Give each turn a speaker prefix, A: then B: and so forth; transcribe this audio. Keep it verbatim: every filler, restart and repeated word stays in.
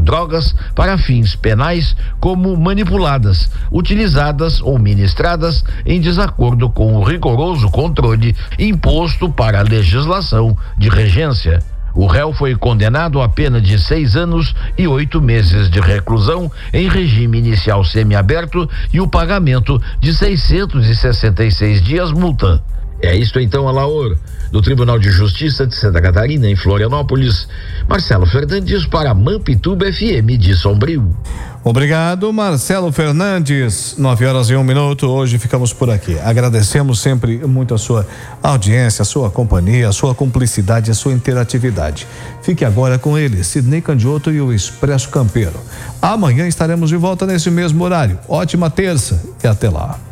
A: drogas para fins penais como manipuladas, utilizadas ou ministradas em desacordo com o rigoroso controle imposto para a legislação de regência. O réu foi condenado a pena de seis anos e oito meses de reclusão em regime inicial semiaberto e o pagamento de seiscentos e sessenta e seis dias multa. É isto então, Alaor, do Tribunal de Justiça de Santa Catarina, em Florianópolis. Marcelo Fernandes para Mampituba F M de Sombrio.
B: Obrigado, Marcelo Fernandes. Nove horas e um minuto. Hoje ficamos por aqui. Agradecemos sempre muito a sua audiência, a sua companhia, a sua cumplicidade, a sua interatividade. Fique agora com ele, Sidney Candioto e o Expresso Campeiro. Amanhã estaremos de volta nesse mesmo horário. Ótima terça e até lá.